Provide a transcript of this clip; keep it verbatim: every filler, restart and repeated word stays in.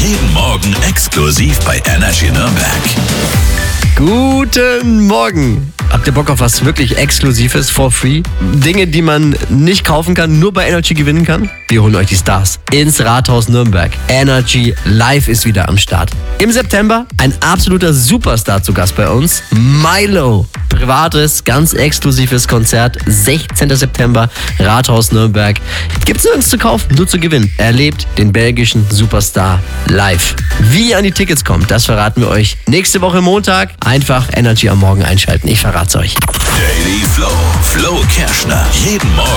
Jeden Morgen exklusiv bei Energy Nürnberg. Guten Morgen. Habt ihr Bock auf was wirklich Exklusives, for free? Dinge, die man nicht kaufen kann, nur bei Energy gewinnen kann? Wir holen euch die Stars ins Rathaus Nürnberg. Energy Live ist wieder am Start. Im September ein absoluter Superstar zu Gast bei uns. Milo. Privates, ganz exklusives Konzert. sechzehnten September, Rathaus Nürnberg. Gibt's nirgends zu kaufen, nur zu gewinnen. Erlebt den belgischen Superstar live. Wie ihr an die Tickets kommt, das verraten wir euch nächste Woche Montag. Einfach Energy am Morgen einschalten. Ich verrat's euch. Daily Flow. Flo Kerschner. Jeden Morgen